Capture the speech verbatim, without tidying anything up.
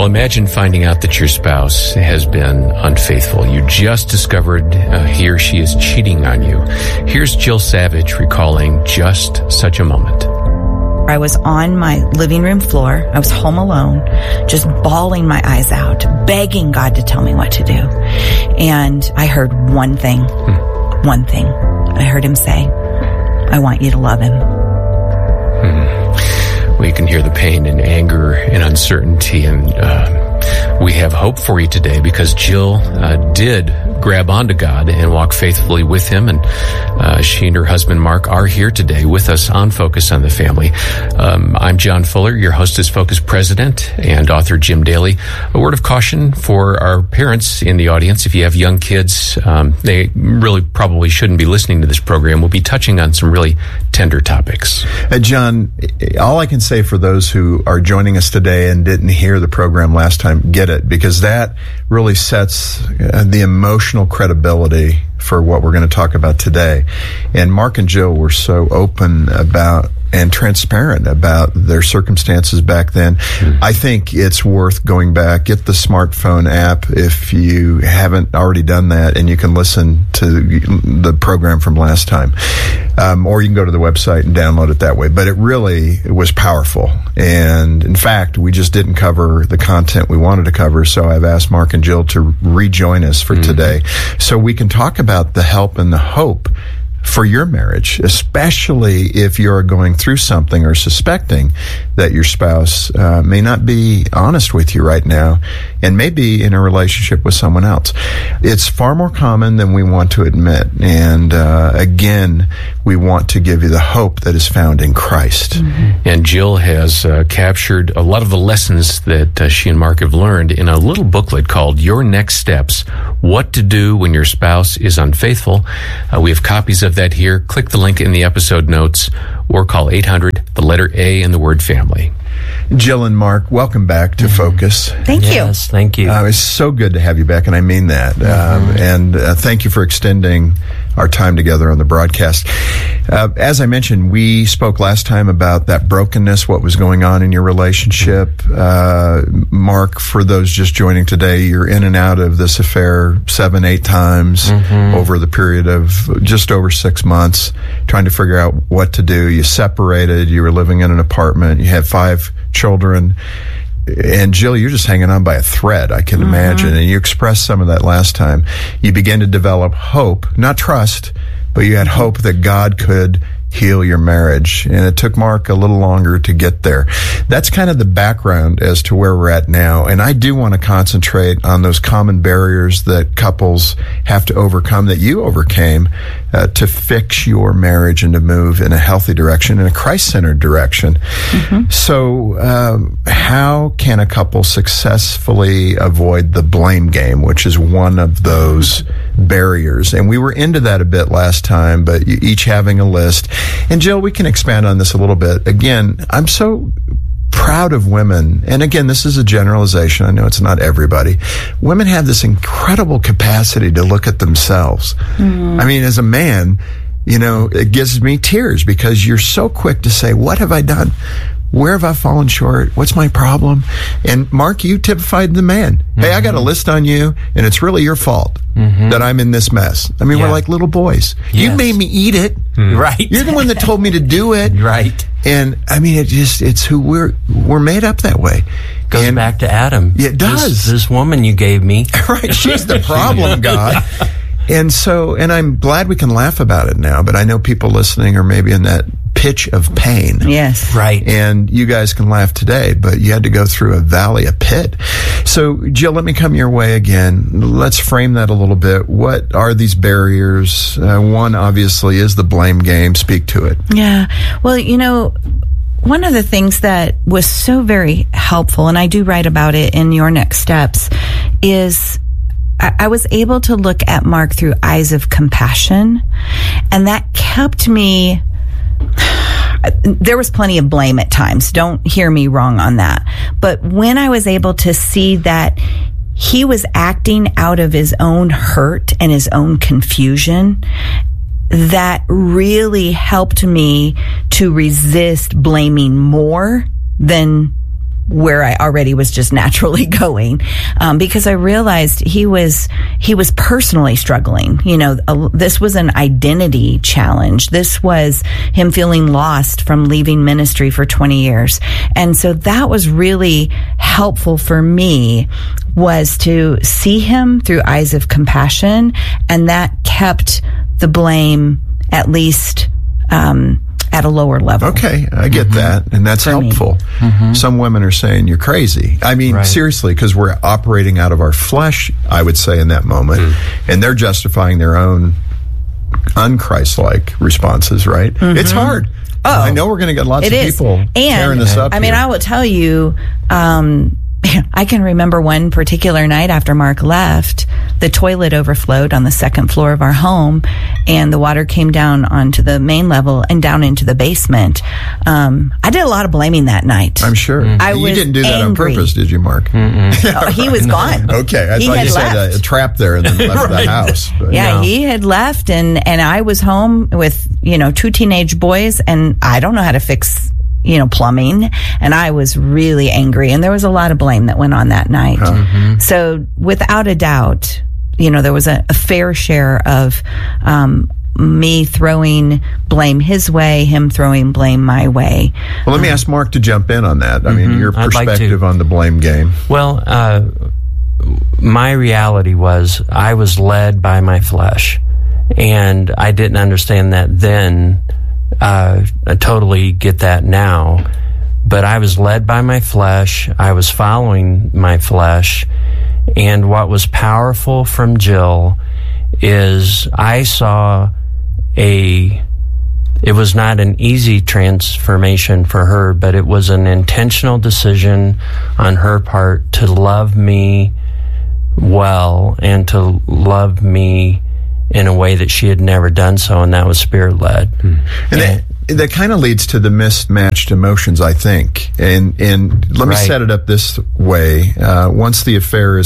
Well, imagine finding out that your spouse has been unfaithful. You just discovered uh, he or she is cheating on you. Here's Jill Savage recalling just such a moment. I was on my living room floor. I was home alone, just bawling my eyes out, begging God to tell me what to do. And I heard one thing, hmm. one thing. I heard him say, I want you to love him. Hmm. We can hear the pain and anger and uncertainty, and uh, we have hope for you today because Jill uh, did grab onto God and walk faithfully with him, and uh, she and her husband Mark are here today with us on Focus on the Family. Um, I'm John Fuller, your Hostess Focus president, and author Jim Daly. A word of caution for our parents in the audience. If you have young kids, um, they really probably shouldn't be listening to this program. We'll be touching on some really tender topics. Uh, John, all I can say for those who are joining us today and didn't hear the program last time, get it, because that really sets uh, the emotional credibility for what we're going to talk about today. And Mark and Jill were so open about and transparent about their circumstances back then. Mm-hmm. I think it's worth going back, get the smartphone app if you haven't already done that, and you can listen to the program from last time. Um, or you can go to the website and download it that way. But it really was powerful. And in fact, we just didn't cover the content we wanted to cover, so I've asked Mark and Jill to rejoin us for mm-hmm. today so we can talk about the help and the hope for your marriage, especially if you're going through something or suspecting that your spouse uh, may not be honest with you right now and may be in a relationship with someone else. It's far more common than we want to admit. And uh, again, we want to give you the hope that is found in Christ. Mm-hmm. And Jill has uh, captured a lot of the lessons that uh, she and Mark have learned in a little booklet called Your Next Steps, What to Do When Your Spouse is Unfaithful. Uh, we have copies of that here. Click the link in the episode notes or call eight hundred, the letter A, and the word family. Jill and Mark, welcome back to mm-hmm. Focus. Thank you. Yes, thank you. Uh, it's so good to have you back, and I mean that. Mm-hmm. Um, and uh, thank you for extending our time together on the broadcast. Uh, as I mentioned, we spoke last time about that brokenness, what was going on in your relationship. Uh, Mark, for those just joining today, you're in and out of this affair seven, eight times mm-hmm. over the period of just over six months, trying to figure out what to do. You separated, you were living in an apartment, you had five children. And Jill, you're just hanging on by a thread, I can mm-hmm. imagine. And you expressed some of that last time. You began to develop hope, not trust, but you had hope that God could heal your marriage. And it took Mark a little longer to get there. That's kind of the background as to where we're at now. And I do want to concentrate on those common barriers that couples have to overcome, that you overcame uh, to fix your marriage and to move in a healthy direction, in a Christ-centered direction. Mm-hmm. So um, how can a couple successfully avoid the blame game, which is one of those barriers? And we were into that a bit last time, but you each having a list. And Jill, we can expand on this a little bit. Again, I'm so proud of women. And again, this is a generalization. I know it's not everybody. Women have this incredible capacity to look at themselves. Mm. I mean, as a man, you know, it gives me tears because you're so quick to say, what have I done? Where have I fallen short? What's my problem? And Mark, you typified the man. Mm-hmm. Hey, I got a list on you, and it's really your fault mm-hmm. that I'm in this mess. I mean, yeah. we're like little boys. Yes. You made me eat it. Mm. Right. You're the one that told me to do it. Right. And I mean, it just, it's who we're, we're made up that way. Goes and back to Adam. Yeah, it does. This, this woman you gave me. Right. She's the problem, God. And so, and I'm glad we can laugh about it now, but I know people listening are maybe in that pitch of pain. Yes. Right. And you guys can laugh today, but you had to go through a valley, a pit. So, Jill, let me come your way again. Let's frame that a little bit. What are these barriers? Uh, one, obviously, is the blame game. Speak to it. Yeah. Well, you know, one of the things that was so very helpful, and I do write about it in Your Next Steps, is I was able to look at Mark through eyes of compassion, and that kept me. There was plenty of blame at times. Don't hear me wrong on that. But when I was able to see that he was acting out of his own hurt and his own confusion, that really helped me to resist blaming more than where I already was just naturally going, um, because I realized he was he was personally struggling. You know, uh, this was an identity challenge. This was him feeling lost from leaving ministry for twenty years, and so that was really helpful for me, was to see him through eyes of compassion, and that kept the blame at least um, at a lower level. Okay, I get mm-hmm. that, and that's For helpful. Mm-hmm. Some women are saying you're crazy. I mean, right. seriously, because we're operating out of our flesh, I would say, in that moment, mm-hmm. and they're justifying their own un-Christ-like responses, right? Mm-hmm. It's hard. Oh, I know we're going to get lots of is. people and, tearing this up. I mean, here. I will tell you, um, I can remember one particular night after Mark left, the toilet overflowed on the second floor of our home, and the water came down onto the main level and down into the basement. Um, I did a lot of blaming that night. I'm sure. Mm-hmm. I you was didn't do that angry. on purpose, did you, Mark? Oh, he was gone. Okay, I he thought had you left. said a, a trap there and then left Right. the house. But, Yeah, no. he had left, and, and I was home with, you know, two teenage boys, and I don't know how to fix, you know, plumbing, and I was really angry, and there was a lot of blame that went on that night. Mm-hmm. So without a doubt, you know, there was a, a fair share of um, me throwing blame his way, him throwing blame my way. Well, let me ask Mark to jump in on that. I Mm-hmm. mean, your I'd like perspective to. on the blame game. Well, uh, my reality was I was led by my flesh, and I didn't understand that then. Uh, I totally get that now, but I was led by my flesh. I was following my flesh, and what was powerful from Jill is I saw a, it was not an easy transformation for her, but it was an intentional decision on her part to love me well and to love me in a way that she had never done so, and that was spirit-led. And that, that kind of leads to the mismatched emotions, I think. And and let me Right. set it up this way. Uh, once the affair is